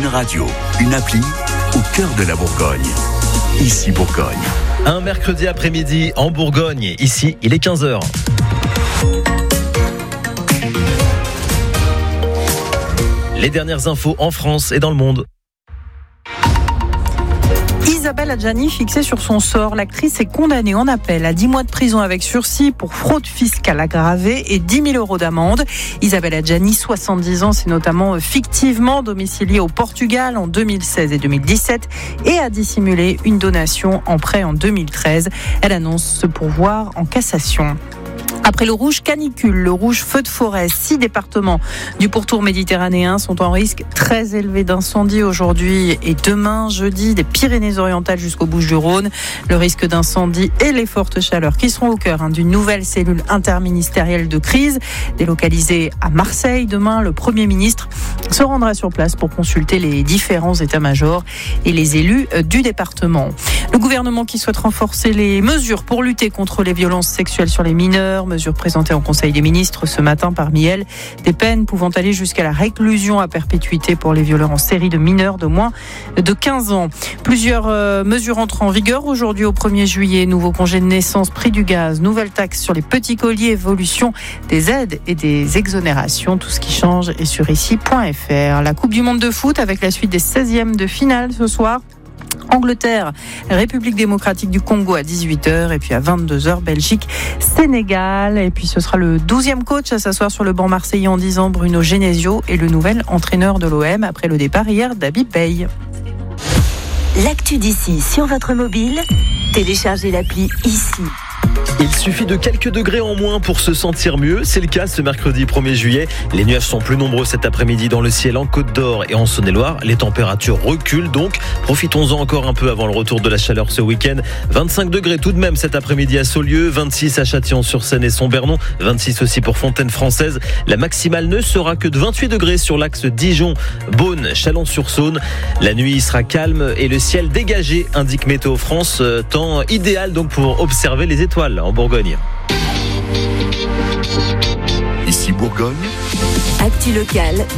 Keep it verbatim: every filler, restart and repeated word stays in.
Radio, une appli au cœur de la Bourgogne. Ici Bourgogne. Un mercredi après-midi en Bourgogne. Ici, il est quinze heures. Les dernières infos en France et dans le monde. Isabelle Adjani fixée sur son sort. L'actrice est condamnée en appel à dix mois de prison avec sursis pour fraude fiscale aggravée et dix mille euros d'amende. Isabelle Adjani, soixante-dix ans, s'est notamment fictivement domiciliée au Portugal en deux mille seize et deux mille dix-sept et a dissimulé une donation en prêt en deux mille treize. Elle annonce se pourvoir en cassation. Après le rouge canicule, le rouge feu de forêt, six départements du pourtour méditerranéen sont en risque très élevé d'incendie aujourd'hui et demain, jeudi, des Pyrénées-Orientales jusqu'aux Bouches-du-Rhône. Le risque d'incendie et les fortes chaleurs qui seront au cœur hein, d'une nouvelle cellule interministérielle de crise délocalisée à Marseille. Demain, le Premier ministre se rendra sur place pour consulter les différents états-majors et les élus du département. Le gouvernement qui souhaite renforcer les mesures pour lutter contre les violences sexuelles sur les mineurs, mesures présentées en Conseil des ministres ce matin, parmi elles des peines pouvant aller jusqu'à la réclusion à perpétuité pour les violeurs en série de mineurs de moins de quinze ans. Plusieurs euh, mesures entrent en vigueur aujourd'hui au premier juillet. Nouveau congé de naissance, prix du gaz, nouvelle taxe sur les petits colis, évolution des aides et des exonérations. Tout ce qui change est sur ici point f r. La Coupe du Monde de foot avec la suite des seizièmes de finale ce soir. Angleterre, République démocratique du Congo à dix-huit heures et puis à vingt-deux heures, Belgique, Sénégal. Et puis ce sera le douzième coach à s'asseoir sur le banc marseillais en dix ans, Bruno Genesio, et le nouvel entraîneur de l'O M après le départ hier d'Habib Beye. L'actu d'ici sur votre mobile, téléchargez l'appli ici. Il suffit de quelques degrés en moins pour se sentir mieux. C'est le cas ce mercredi premier juillet. Les nuages sont plus nombreux cet après-midi dans le ciel en Côte d'Or et en Saône-et-Loire. Les températures reculent donc. Profitons-en encore un peu avant le retour de la chaleur ce week-end. vingt-cinq degrés tout de même cet après-midi à Saulieu, vingt-six à Châtillon-sur-Seine et Son-Bernon, vingt-six aussi pour Fontaine-Française. La maximale ne sera que de vingt-huit degrés sur l'axe Dijon, Beaune, Chalon-sur-Saône. La nuit sera calme et le ciel dégagé, indique Météo France. Temps idéal donc pour observer les étoiles en Bourgogne. Ici Bourgogne. Actu locale